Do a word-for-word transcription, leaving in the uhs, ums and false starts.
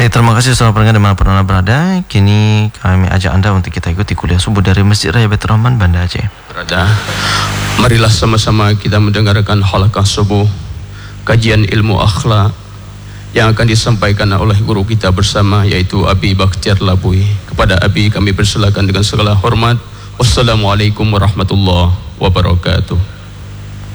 Baik, terima kasih saudara pendengar dimanapun anda berada. Kini kami ajak anda untuk kita ikuti kuliah subuh dari Masjid Raya Baitur Rahman, Banda Aceh. Berada, marilah sama-sama kita mendengarkan halaqah subuh, kajian ilmu akhlak yang akan disampaikan oleh guru kita bersama, yaitu Abi Bakhtiar Labui. Kepada Abi kami persilakan dengan segala hormat. Wassalamualaikum warahmatullahi wabarakatuh.